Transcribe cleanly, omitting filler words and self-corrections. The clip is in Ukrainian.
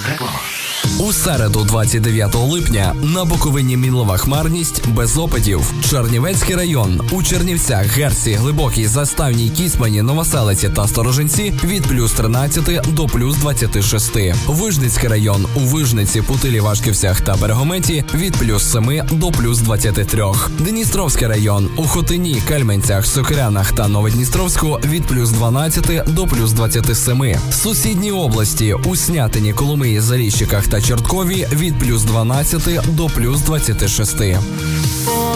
Реклама. У середу, 29 липня, на Буковині мінлива хмарність без опадів. Чернівецький район. У Чернівцях, Герці, Глибокій, Заставній, Кіцмані, Новоселиці та Сторожинці від плюс 13 до плюс 26. Вижницький район. У Вижниці, Путилі, Вашківцях та Берегометі від плюс 7 до плюс 23. Дністровський район. У Хотині, Кельменцях, Сокирянах та Новодністровську від плюс 12 до плюс 27. Сусідні області. У Снятині, Коломиї, Заріщиках та Чорткові від плюс 12 до плюс 26.